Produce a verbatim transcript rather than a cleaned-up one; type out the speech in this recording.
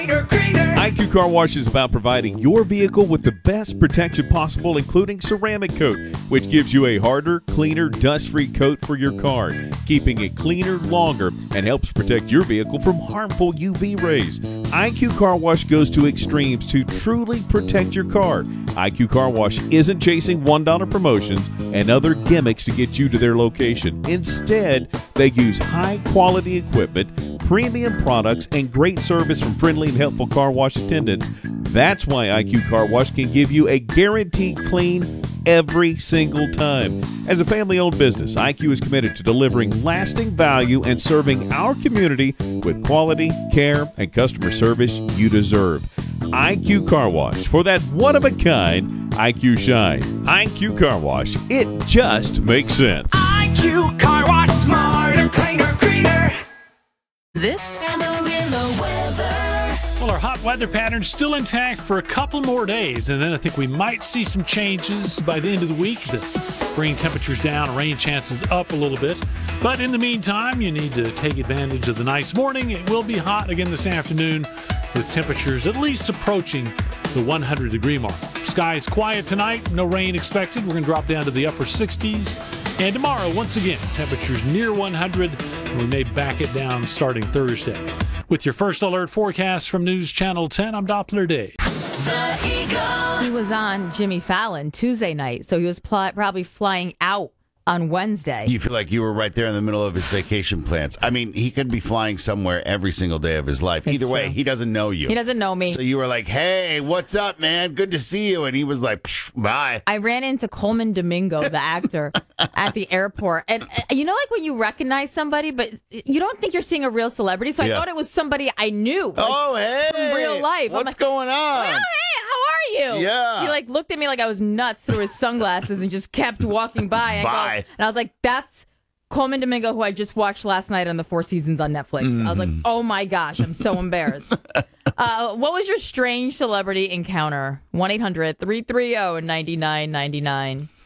I Q Car Wash is about providing your vehicle with the best protection possible, including ceramic coat, which gives you a harder, cleaner, dust-free coat for your car, keeping it cleaner longer and helps protect your vehicle from harmful U V rays. I Q Car Wash goes to extremes to truly protect your car. I Q Car Wash isn't chasing one dollar promotions and other gimmicks to get you to their location. Instead, they use high-quality equipment, premium products, and great service from friendly and helpful car wash attendants. That's why I Q Car Wash can give you a guaranteed clean every single time. As a family-owned business, I Q is committed to delivering lasting value and serving our community with quality, care, and customer service you deserve. I Q Car Wash, for that one-of-a-kind I Q shine. I Q Car Wash, it just makes sense. I Q Car Wash, smarter, cleaner, greener. This Amarillo weather. Well, our hot weather pattern's still intact for a couple more days, and then I think we might see some changes by the end of the week to bring temperatures down, rain chances up a little bit. But in the meantime, you need to take advantage of the nice morning. It will be hot again this afternoon with temperatures at least approaching the one hundred degree mark. Skies quiet tonight, no rain expected. We're going to drop down to the upper sixties. And tomorrow, once again, temperatures near one hundred, and we may back it down starting Thursday. With your first alert forecast from News Channel ten, I'm Doppler Dave. The Eagle. he was on Jimmy Fallon Tuesday night, so he was pl- probably flying out on Wednesday. You feel like you were right there in the middle of his vacation plans. I mean, he could be flying somewhere every single day of his life. It's Either way, true. he doesn't know you. He doesn't know me. So you were like, hey, what's up, man? Good to see you. And he was like, psh, bye. I ran into Coleman Domingo, the actor, at the airport. And uh, you know, like when you recognize somebody, but you don't think you're seeing a real celebrity. So I Yeah. thought it was somebody I knew. Like, Oh, hey. from real life. I'm What's like, going on? "Oh, hey, how are you?" Yeah. He like looked at me like I was nuts through his sunglasses and just kept walking by. And, I Bye. go, and I was like, that's Coleman Domingo, who I just watched last night on the Four Seasons on Netflix. I was like, Mm-hmm. oh my gosh, I'm so embarrassed. uh, what was your strange celebrity encounter? one eight hundred three three zero nine nine nine nine.